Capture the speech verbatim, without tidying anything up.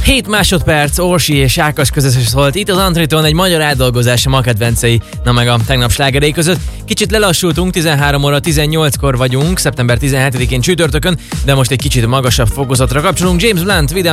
hét másodperc, Orsi és Ákas közös szólt itt az Antriton, egy magyar átdolgozás a ma kedvencei, na meg a tegnap slágerei között. Kicsit lelassultunk, tizenhárom óra tizennyolckor vagyunk, szeptember tizenhetedikén csütörtökön, de most egy kicsit magasabb fokozatra kapcsolunk. James Blunt,